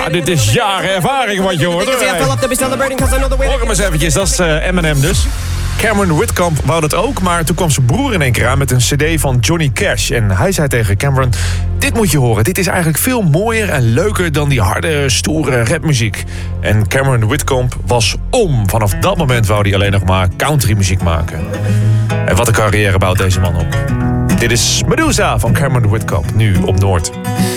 dit is jaren ervaring wat je hoort. Hoor hem eens eventjes, dat is Eminem dus. Cameron Whitcomb wou dat ook, maar toen kwam zijn broer in één keer aan met een cd van Johnny Cash. En hij zei tegen Cameron, dit moet je horen. Dit is eigenlijk veel mooier en leuker dan die harde, stoere rapmuziek. En Cameron Whitcomb was om. Vanaf dat moment wou hij alleen nog maar countrymuziek maken. En wat een carrière bouwt deze man op. Dit is Medusa van Cameron Whitcomb, nu op Noord.